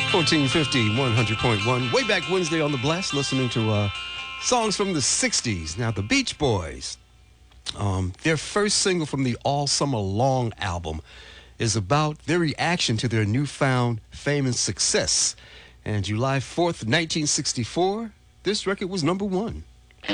1450, 100.1. Way back Wednesday on the Blast, listening to songs from the 60s. Now, the Beach Boys, their first single from the All Summer Long album is about their reaction to their newfound fame and success. And July 4th, 1964, this record was number one.